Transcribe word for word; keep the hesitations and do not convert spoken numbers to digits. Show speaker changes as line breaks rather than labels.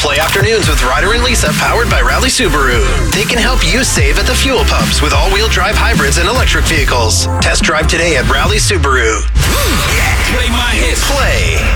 Play Afternoons with Ryder and Lisa, powered by Rally Subaru. They can help you save at the fuel pumps with all-wheel drive hybrids and electric vehicles. Test drive today at Rally Subaru.
Play my hits.
Play.